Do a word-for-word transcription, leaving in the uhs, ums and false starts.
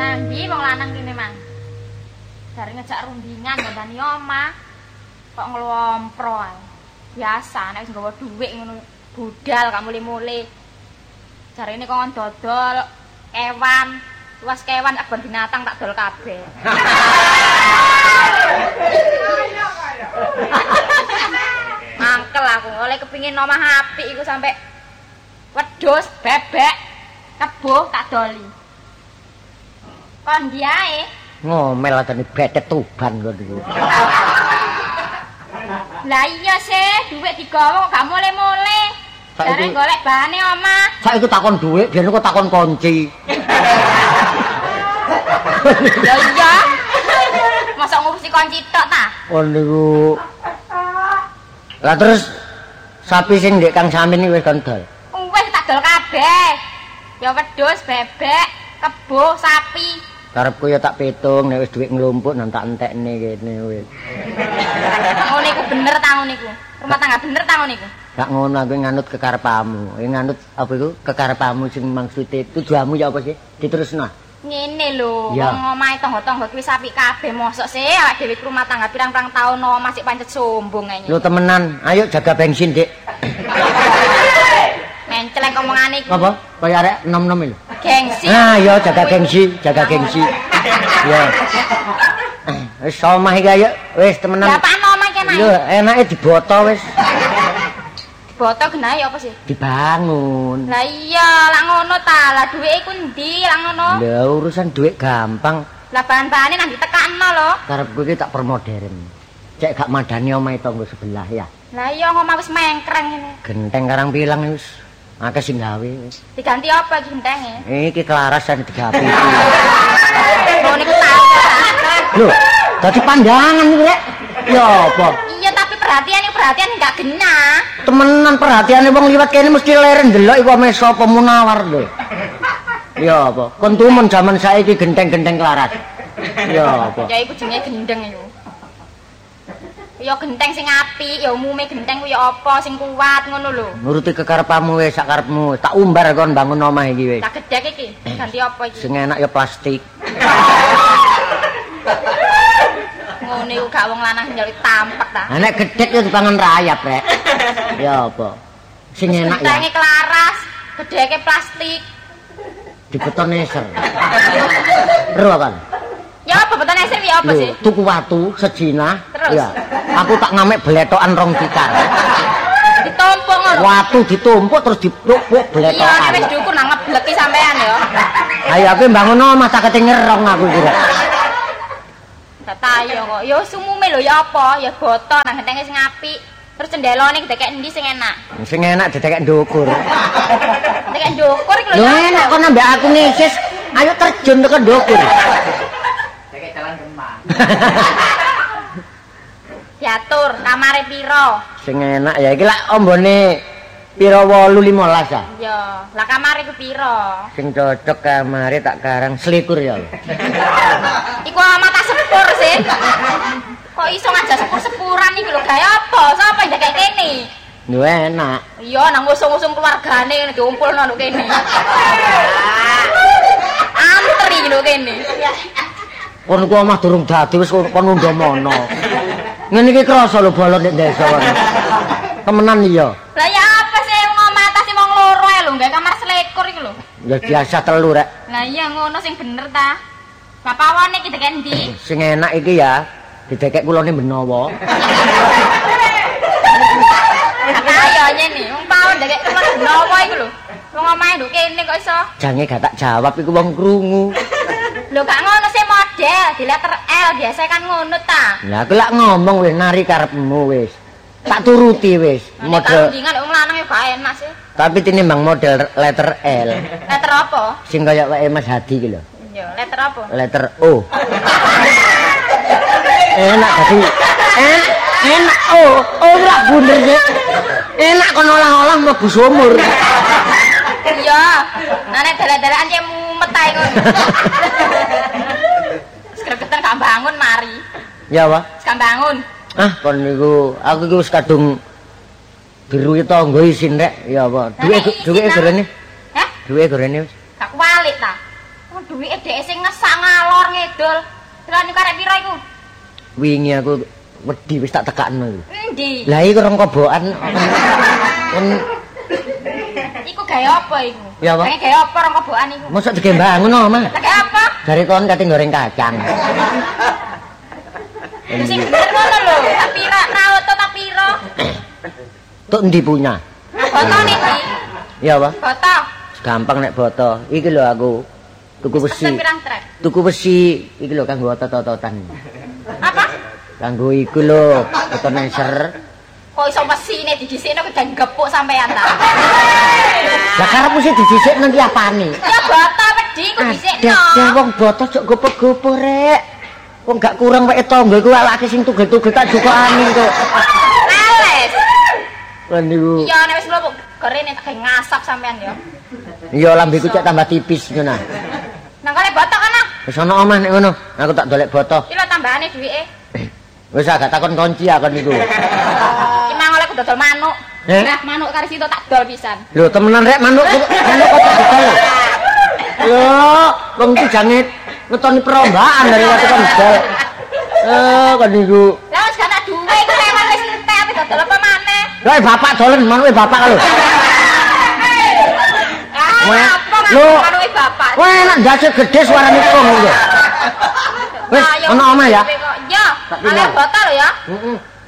Nandi wong lanang kene, Mang. Jare ngejak rundingan ngandani omah. Kok nglompro ae. Biasa nek wis nggawa dhuwit ngono budal gak mule-mule. Jarene kok dodol kewan, luas kewan kebon binatang tak dol kabeh. Mangkel aku oleh kepingin omah apik iku sampe wedhus, bebek, kebo tak doli. Kon ndi ae? Ngomel atane betet tuban kok niku. Lah iya sih, dhuwit digawa kok gak mule-mule. Jare golek bahane omah. Saiki takon dhuwit, biyen kok takon kunci. Ya iya. Masa ngurusi kunci tok ta? Oh niku. Lah terus sapi sing ndek Kang Samin iki wis kondol. Wis tak dol kabeh. Ya wedhus, bebek, kebo, sapi. Karepku ya tak pitung nek wis dhuwit nglumpuk nang tak entekne kene wis. Ngono iku bener ta ngono iku. Rumah tangga bener ta ngono iku. Gak ngono aku nganut kekarepmu. Nganut apa iku? Kekarepmu sing maksude tujuanmu ya apa sih? Diterusno. Ngene lho, wong omahe tangga-tangga kuwi apik kabeh mosok sih awake dhewe rumah tangga pirang-pirang taun no masih pancet sombong ae. Lho temenan, ayo jaga bensin, Dik. Menceleng omongane iku. Apa? Kaya arek enom-enom lho. Gengsi. Nah, yo jaga gengsi, jaga gengsi. Ya. Wis omah iki ayo, wis temenan. Ya apaan omah kene? Lho, enake diboto wis. Boto genahe apa sih? Dibangun. Lah iya, lak ngono ta. Lah dhuwite iku ndi lak ngono? Lah urusan dhuwit gampang. Lah bahan-bahane nang ditekakno lho. Karepku iki tak permodern. Cek gak madani omahe tangga sebelah ya. Lah iya ngomah wis mengkreng ngene. Genteng karang pilang wis. Akeh sing gawe wis. Diganti apa iki gentenge? Iki kelaras san digawe. Oh niku ta. Lho, dadi pandangan iki rek. Ya apa? Iya tapi perhatian iki perhatian enggak genah. Temenan perhatiane wong liwat kene mesti leren ndelok iku ame sapa Munawar lho. Ya apa? Kon tumen jaman saiki genteng-genteng kelaras. Ya apa? Ya iku jenenge gendeng iku. Ya genteng sing apik, ya umume genteng ku ya apa sing kuat ngono lho. Nuruti kekarepmu wis sak karepmu. Tak umbar kon bangun omah iki wis. Tak gedhek iki. Ganti apa iki? Sing enak ya plastik. Ngono iku gak wong lanang njaluk tampak ta. Lah nek gedhek ya dipangan rayap rek. Ya apa? Sing enak ya. Gentenge kelaras, gedheke plastik. Dibeton neser. Ero kan? Ya apa beton neser ya apa sih? Tuku watu sejina. Terus? Ya. Aku tak ngamek beletokan rong tikar. Ditumpuk ngono. Watu ditumpuk terus dipluk-pluk beletokan. Iya, nek wis diukur nang ngebleki sampean ya. Ayo aku mbangun omah tak kete ngerong aku kira. Datayo kok. Ya sumume lho ya apa? Ya boto nang gentenge sing apik. Terus cendelone gedhek endi sing enak? Sing enak didekek ndukur. Gedhek ndukur iki lho Lho ya. enak kok nambah aku nisis. Ayo terjun tekan ndukur. Deket jalan Kemang. Diatur kamare piro? Sing enak ya iki lak ombone pira wolu limolas ah. Ya, lah kamare ku piro? Sing cocok kamare tak karang selikur ya. Iku mata sepur sih. Kok iso ngajak sepur-sepuran iki lho gawe apa? Sapa ndek kene? Lho enak. Iya nang ngusung-ngusung keluargane diumpulno nduk kene. Antri lho kene. Kon ku omah durung dadi wis kon undha mono. Ngene iki krasa lho bolot nek desa kon. Temenan iya. Lah ya apa sih wong omah atas sing wong loro ae lho, gawe kamar selikur iki lho. Ya biasa telu rek. Lah iya ngono sing bener ta. Lah pawone iki dek endi? Sing enak iki ya didekek kulone menawa. Ayo nyene, wong pawon dek kulon menawa iku lho. Wong omahe nduk kene kok iso. Jange gak tak jawab iku wong krungu. Lho gak ngono sih model, di letter L biasa kan ngono ta. Lah aku lak ngomong wis nari karepmu wis. Tak turuti wis. Model Model ndingan wong lanang ya gak enak sih. tapi tinimbang model letter L. Letter apa? Sing kaya wae Mas Hadi iki lho. Iya, letter apa? Letter O. Enak tadi. Eh, enak oh, oh ora bener sih. Enak kon olah-olah mlebu sumur. Iya. Nah nek dalan-dalanan cek mumet ae ngono. Gregetan gak bangun mari. Ya, Pak. Gak bangun. Ah, kon niku aku iku wis kadung diruwi tangga isin rek. Ya, Pak. Duwe duwe gorene. Hah? Duwe gorene wis. Gak kualik ta. duwike dhek sing ngesak ngalor ngidul. Delani karek pira iku? Wingi aku wedi wis tak tekakno iku. Endi? Lah iki rong kobokan. Kon iku gawe apa iku? Ya apa? Gawe apa rong kobokan iku? Mosok digembangun Mas. Gawe apa? Dari kon kate goreng kacang. Sing bener ngono lho. Tak pira rawet to tak pira? Tuk endi punya? Boto niki. Ya apa? Boto. Gampang nek boto. Iki lho aku tuku besi. Pirang trek? Tuku besi iki lho kanggo otot-ototan. Apa? Kanggo iku lho, otoneser. Kok iso mesine didhisikno kedan gepuk sampean ta? Lah karepmu sih didhisik nanti apane? Ya boto wedi ku dhisikno. Ya wong boto cok gopo-gopo rek. Wong gak kurang wae tangga iku awake sing tugel-tugel tak jukokane kok. Males. Lan niku. Ya nek wis mlebu gerene tak ngasap sampean ya. Iya lambeku cek tambah tipis ngono. Nang kale boto kana. Wis ana omah nek ngono. Aku tak dolek boto. Iki lho tambahane duwike. Wis agak takon kunci akon niku. Iki mang oleh ku dodol manuk. Eh? Nah, manuk karo situ tak dol pisan. Lho temenan rek manuk manuk kok tak dodol. Yo, wong iki jange ngetoni perlombaan dari waktu kan dol. Eh, kan niku. Lah wis gak ana duwe iku lewat wis entek tapi dodol apa maneh? Lah bapak dolen manuke bapak lho. Ah, apa Lho. manuke bapak? Wah, enak ndase gede suarane kong lho. Wis, ana omah ya? Ya, oleh botol ya. Heeh.